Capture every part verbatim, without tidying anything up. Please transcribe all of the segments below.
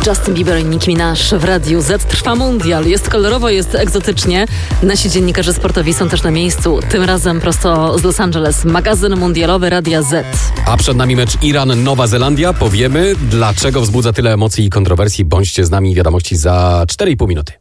Justin Bieber i Nicki Minaj w Radiu Z. Trwa mundial. Jest kolorowo, jest egzotycznie. Nasi dziennikarze sportowi są też na miejscu. Tym razem prosto z Los Angeles. Magazyn mundialowy Radia Z. A przed nami mecz Iran-Nowa Zelandia. Powiemy, dlaczego wzbudza tyle emocji i kontrowersji. Bądźcie z nami. Wiadomości za cztery i pół minuty.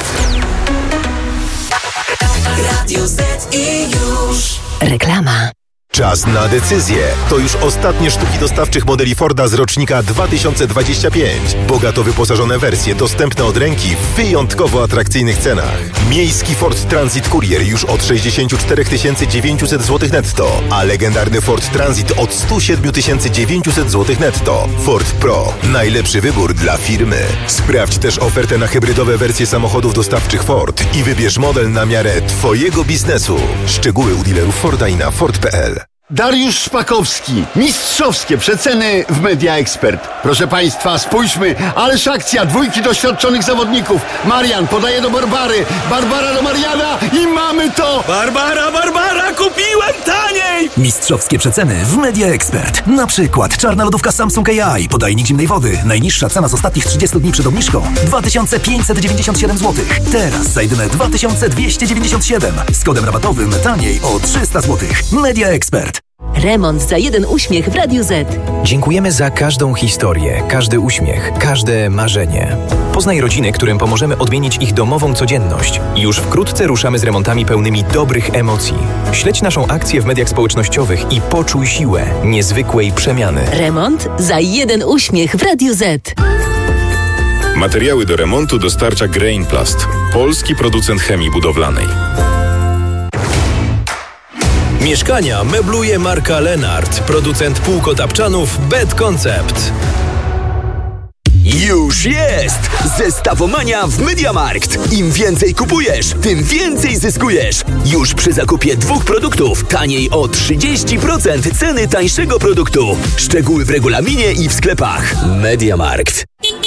Radio Z i już reklama. Czas na decyzję. To już ostatnie sztuki dostawczych modeli Forda z rocznika dwa tysiące dwudziestego piątego. Bogato wyposażone wersje dostępne od ręki w wyjątkowo atrakcyjnych cenach. Miejski Ford Transit Courier już od sześćdziesiąt cztery tysiące dziewięćset złotych netto, a legendarny Ford Transit od sto siedem tysięcy dziewięćset złotych netto. Ford Pro. Najlepszy wybór dla firmy. Sprawdź też ofertę na hybrydowe wersje samochodów dostawczych Ford i wybierz model na miarę Twojego biznesu. Szczegóły u dealerów Forda i na ford kropka p l. Dariusz Szpakowski. Mistrzowskie przeceny w Media Expert. Proszę Państwa, spójrzmy, ależ akcja, dwójki doświadczonych zawodników. Marian podaje do Barbary, Barbara do Mariana i mamy to! Barbara, Barbara, kupiłem taniej! Mistrzowskie przeceny w Media Expert. Na przykład czarna lodówka Samsung A I, podajnik zimnej wody. Najniższa cena z ostatnich trzydziestu dni przed obniżką dwa tysiące pięćset dziewięćdziesiąt siedem złotych. Teraz za jedyne dwa tysiące dwieście dziewięćdziesiąt siedem. Z kodem rabatowym taniej o trzysta złotych. Media Expert. Remont za jeden uśmiech w Radiu Z. Dziękujemy za każdą historię, każdy uśmiech, każde marzenie. Poznaj rodziny, którym pomożemy odmienić ich domową codzienność. Już wkrótce ruszamy z remontami pełnymi dobrych emocji. Śledź naszą akcję w mediach społecznościowych i poczuj siłę niezwykłej przemiany. Remont za jeden uśmiech w Radiu Z. Materiały do remontu dostarcza Grainplast, polski producent chemii budowlanej. Mieszkania mebluje marka Lenart, producent półkotapczanów Bed Concept. Już jest! Zestawomania w MediaMarkt. Im więcej kupujesz, tym więcej zyskujesz. Już przy zakupie dwóch produktów taniej o trzydzieści procent ceny tańszego produktu. Szczegóły w regulaminie i w sklepach. MediaMarkt.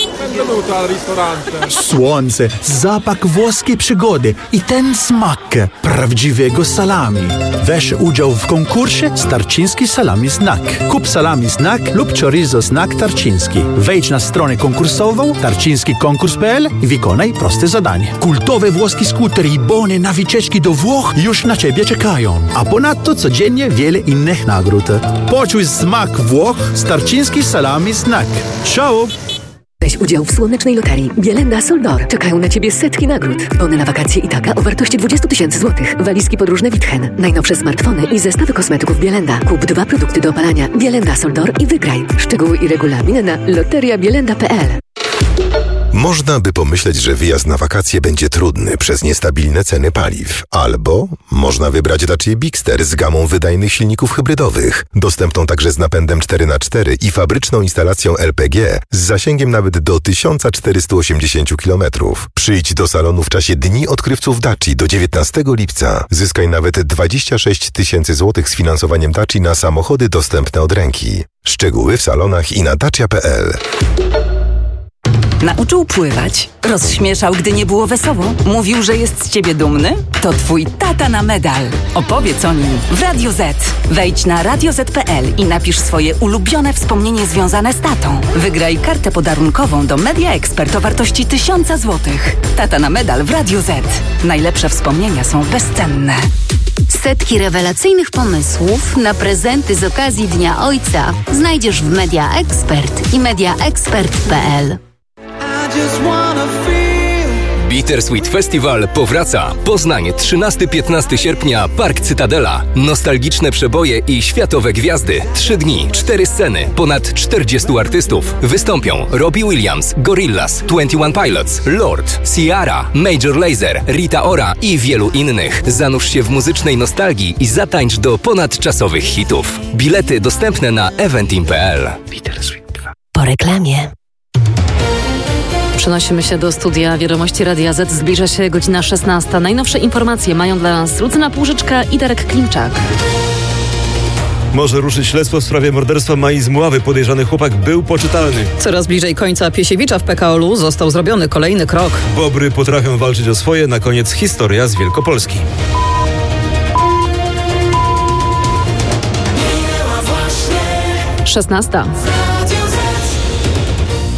Słońce, zapach włoskiej przygody i ten smak prawdziwego salami. Weź udział w konkursie Tarczyński Salami Znak. Kup salami Znak lub chorizo Znak Tarczyński. Wejdź na stronę konkursową tarczyński konkurs kropka p l i wykonaj proste zadanie. Kultowe włoskie skutery i bony na wycieczki do Włoch już na Ciebie czekają. A ponadto codziennie wiele innych nagród. Poczuj smak Włoch z Tarczyński Salami Znak. Ciao! Weź udział w słonecznej loterii Bielenda Soldor. Czekają na Ciebie setki nagród. Bony na wakacje i taka o wartości dwadzieścia tysięcy złotych. Walizki podróżne Witchen. Najnowsze smartfony i zestawy kosmetyków Bielenda. Kup dwa produkty do opalania Bielenda Soldor i wygraj. Szczegóły i regulamin na loteria bielenda kropka p l. Można by pomyśleć, że wyjazd na wakacje będzie trudny przez niestabilne ceny paliw. Albo można wybrać Dacia Bigster z gamą wydajnych silników hybrydowych, dostępną także z napędem cztery na cztery i fabryczną instalacją L P G z zasięgiem nawet do tysiąc czterysta osiemdziesiąt kilometrów. Przyjdź do salonu w czasie Dni Odkrywców Daci do dziewiętnastego lipca. Zyskaj nawet dwadzieścia sześć tysięcy złotych z finansowaniem Daci na samochody dostępne od ręki. Szczegóły w salonach i na dacia kropka p l. Nauczył pływać, rozśmieszał, gdy nie było wesoło, mówił, że jest z ciebie dumny? To twój tata na medal. Opowiedz o nim w Radio Z. Wejdź na radio zet kropka p l i napisz swoje ulubione wspomnienie związane z tatą. Wygraj kartę podarunkową do Media Expert o wartości tysiąca złotych. Tata na medal w Radio Z. Najlepsze wspomnienia są bezcenne. Setki rewelacyjnych pomysłów na prezenty z okazji Dnia Ojca znajdziesz w Media Expert i media expert kropka p l. Bittersweet Festival powraca. Poznań, trzynastego do piętnastego sierpnia, Park Cytadela. Nostalgiczne przeboje i światowe gwiazdy. Trzy dni, cztery sceny, ponad czterdziestu artystów. Wystąpią Robbie Williams, Gorillaz, Twenty One Pilots, Lord, Ciara, Major Lazer, Rita Ora i wielu innych. Zanurz się w muzycznej nostalgii i zatańcz do ponadczasowych hitów. Bilety dostępne na eventim kropka p l. Bittersweet. Po reklamie. Przenosimy się do studia Wiadomości Radia Z. Zbliża się godzina szesnasta. Najnowsze informacje mają dla nas Lucyna Półżyczka i Darek Klimczak. Może ruszyć śledztwo w sprawie morderstwa Mai z Mławy. Podejrzany chłopak był poczytalny. Coraz bliżej końca Piesiewicza w P K O L u został zrobiony kolejny krok. Bobry potrafią walczyć o swoje. Na koniec historia z Wielkopolski. szesnasta.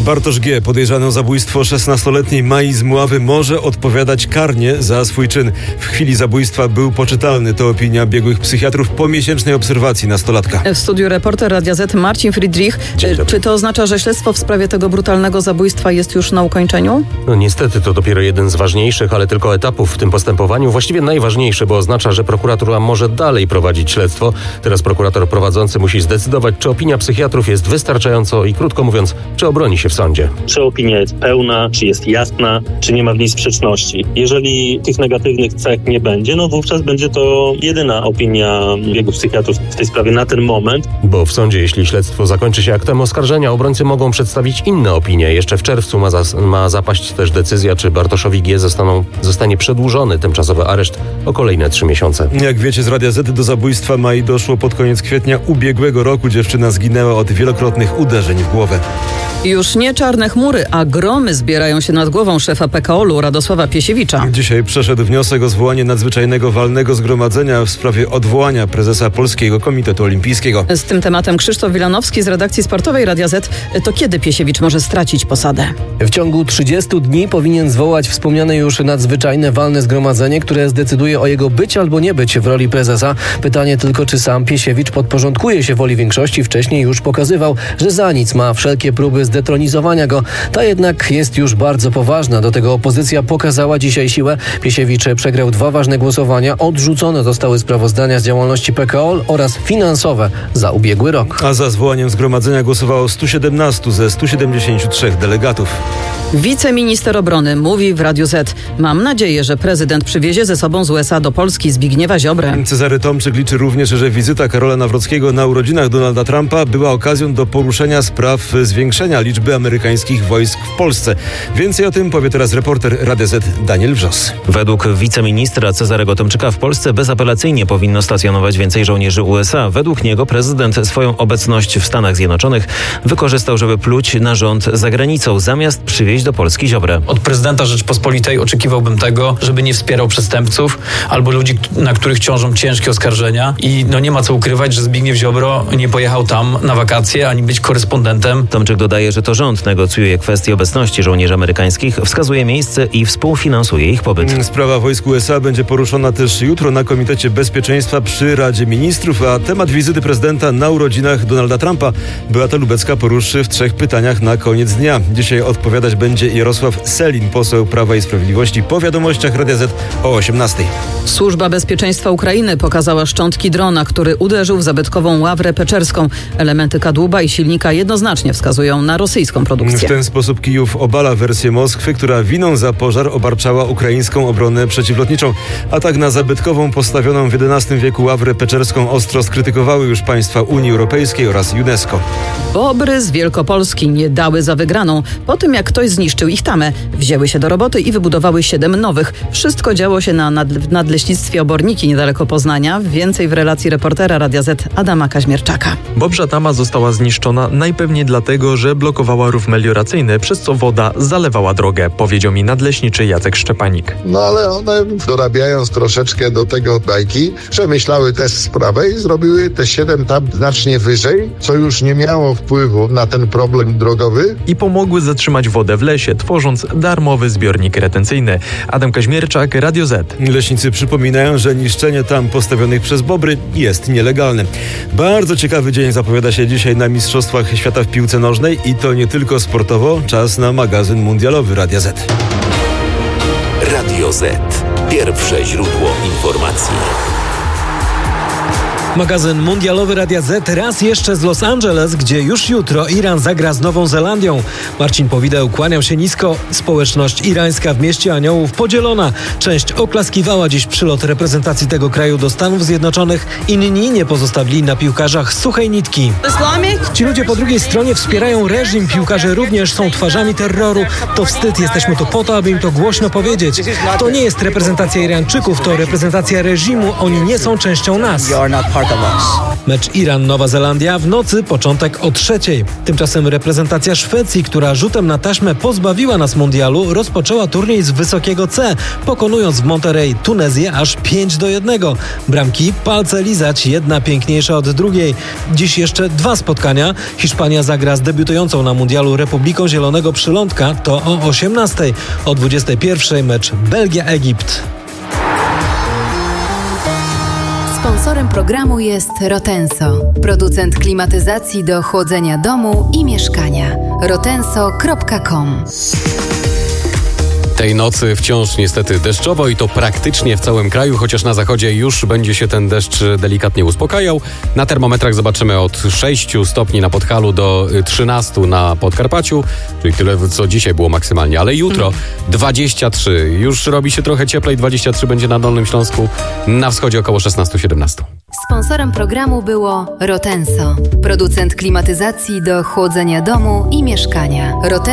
Bartosz G., podejrzany o zabójstwo szesnastoletniej Mai z Mławy, może odpowiadać karnie za swój czyn. W chwili zabójstwa był poczytalny. To opinia biegłych psychiatrów po miesięcznej obserwacji nastolatka. W studiu reporter Radia Z Marcin Friedrich. Czy to oznacza, że śledztwo w sprawie tego brutalnego zabójstwa jest już na ukończeniu? No niestety to dopiero jeden z ważniejszych, ale tylko etapów w tym postępowaniu. Właściwie najważniejszy, bo oznacza, że prokuratura może dalej prowadzić śledztwo. Teraz prokurator prowadzący musi zdecydować, czy opinia psychiatrów jest wystarczająco i, krótko mówiąc, czy obroni się w sądzie. Czy opinia jest pełna, czy jest jasna, czy nie ma w niej sprzeczności. Jeżeli tych negatywnych cech nie będzie, no wówczas będzie to jedyna opinia biegłych psychiatrów w tej sprawie na ten moment. Bo w sądzie, jeśli śledztwo zakończy się aktem oskarżenia, obrońcy mogą przedstawić inne opinie. Jeszcze w czerwcu ma, zas- ma zapaść też decyzja, czy Bartoszowi G. Zostaną, zostanie przedłużony tymczasowy areszt o kolejne trzy miesiące. Jak wiecie z Radia Z, do zabójstwa Mai doszło pod koniec kwietnia ubiegłego roku. Dziewczyna zginęła od wielokrotnych uderzeń w głowę. Już nie czarne chmury, a gromy zbierają się nad głową szefa P K O L u Radosława Piesiewicza. Dzisiaj przeszedł wniosek o zwołanie nadzwyczajnego walnego zgromadzenia w sprawie odwołania prezesa Polskiego Komitetu Olimpijskiego. Z tym tematem Krzysztof Wilanowski z redakcji sportowej Radia Z. To kiedy Piesiewicz może stracić posadę? W ciągu trzydziestu dni powinien zwołać wspomniane już nadzwyczajne walne zgromadzenie, które zdecyduje o jego być albo nie być w roli prezesa. Pytanie tylko, czy sam Piesiewicz podporządkuje się woli większości. Wcześniej już pokazywał, że za nic ma wszelkie próby zdetronizowania go. Ta jednak jest już bardzo poważna. Do tego opozycja pokazała dzisiaj siłę. Piesiewicz przegrał dwa ważne głosowania. Odrzucone zostały sprawozdania z działalności P K O L oraz finansowe za ubiegły rok. A za zwołaniem zgromadzenia głosowało stu siedemnastu ze stu siedemdziesięciu trzech delegatów. Wiceminister obrony mówi w Radiu Z. Mam nadzieję, że prezydent przywiezie ze sobą z U S A do Polski Zbigniewa Ziobrę. Cezary Tomczyk liczy również, że wizyta Karola Nawrockiego na urodzinach Donalda Trumpa była okazją do poruszenia spraw zwiększenia liczby amerykańskich wojsk w Polsce. Więcej o tym powie teraz reporter Radia Z Daniel Wrzos. Według wiceministra Cezarego Tomczyka w Polsce bezapelacyjnie powinno stacjonować więcej żołnierzy U S A. Według niego prezydent swoją obecność w Stanach Zjednoczonych wykorzystał, żeby pluć na rząd za granicą, zamiast przywieźć do Polski Ziobrę. Od prezydenta Rzeczpospolitej oczekiwałbym tego, żeby nie wspierał przestępców albo ludzi, na których ciążą ciężkie oskarżenia i no nie ma co ukrywać, że Zbigniew Ziobro nie pojechał tam na wakacje, ani być korespondentem. Tomczyk dodaje, że to rząd negocjuje kwestię obecności żołnierzy amerykańskich, wskazuje miejsce i współfinansuje ich pobyt. Sprawa wojsk U S A będzie poruszona też jutro na Komitecie Bezpieczeństwa przy Radzie Ministrów, a temat wizyty prezydenta na urodzinach Donalda Trumpa Beata Lubecka poruszy w trzech pytaniach na koniec dnia. Dzisiaj odpowiadać będzie Jarosław Sellin, poseł Prawa i Sprawiedliwości, po wiadomościach Radia Z o osiemnastej. Służba Bezpieczeństwa Ukrainy pokazała szczątki drona, który uderzył w zabytkową Ławrę Peczerską. Elementy kadłuba i silnika jednoznacznie wskazują na rosyjską produkcję. W ten sposób Kijów obala wersję Moskwy, która winą za pożar obarczała ukraińską obronę przeciwlotniczą. Atak na zabytkową postawioną w jedenastym wieku Ławrę Peczerską ostro skrytykowały już państwa Unii Europejskiej oraz UNESCO. Bobry z Wielkopolski nie dały za wygraną. Po tym jak ktoś zniszczył ich tamę, wzięły się do roboty i wybudowały siedem nowych. Wszystko działo się na nad- w nadleśnictwie Oborniki niedaleko Poznania. Więcej w relacji reportera Radia Z Adama Kaźmierczaka. Bobrza tama została zniszczona najpewniej dlatego, że blokowała rów melioracyjny, przez co woda zalewała drogę, powiedział mi nadleśniczy Jacek Szczepanik. No ale one, dorabiając troszeczkę do tego bajki, przemyślały tę sprawę i zrobiły te siedem tam znacznie wyżej, co już nie miało wpływu na ten problem drogowy. I pomogły zatrzymać wodę w lesie, tworząc darmowy zbiornik retencyjny. Adam Kaźmierczak, Radio Z. Leśnicy przypominają, że niszczenie tam postawionych przez bobry jest nielegalne. Bardzo ciekawy dzień zapowiada się dzisiaj na Mistrzostwach Świata w piłce nożnej i to nie tylko sportowo. Czas na magazyn mundialowy Radia Z. Radio Z. Pierwsze źródło informacji. Magazyn mundialowy Radia Z raz jeszcze z Los Angeles, gdzie już jutro Iran zagra z Nową Zelandią. Marcin Powideł kłaniał się nisko. Społeczność irańska w mieście Aniołów podzielona. Część oklaskiwała dziś przylot reprezentacji tego kraju do Stanów Zjednoczonych. Inni nie pozostawili na piłkarzach suchej nitki. Ci ludzie po drugiej stronie wspierają reżim. Piłkarze również są twarzami terroru. To wstyd. Jesteśmy tu po to, aby im to głośno powiedzieć. To nie jest reprezentacja Irańczyków, to reprezentacja reżimu. Oni nie są częścią nas. Mecz Iran-Nowa Zelandia w nocy, początek o trzeciej. Tymczasem reprezentacja Szwecji, która rzutem na taśmę pozbawiła nas mundialu, rozpoczęła turniej z wysokiego C, pokonując w Monterrey Tunezję aż pięć do jednego. Bramki palce lizać, jedna piękniejsza od drugiej. Dziś jeszcze dwa spotkania. Hiszpania zagra z debiutującą na mundialu Republiką Zielonego Przylądka, to o osiemnastej. O dwudziestej pierwszej mecz Belgia-Egipt. Sponsorem programu jest Rotenso, producent klimatyzacji do chłodzenia domu i mieszkania. rotenso kropka com. Tej nocy wciąż niestety deszczowo i to praktycznie w całym kraju, chociaż na zachodzie już będzie się ten deszcz delikatnie uspokajał. Na termometrach zobaczymy od sześciu stopni na Podhalu do trzynastu na Podkarpaciu, czyli tyle, co dzisiaj było maksymalnie, ale jutro dwadzieścia trzy. Już robi się trochę cieplej, dwadzieścia trzy będzie na Dolnym Śląsku, na wschodzie około szesnaście siedemnaście. Sponsorem programu było Rotenso, producent klimatyzacji do chłodzenia domu i mieszkania. Roten-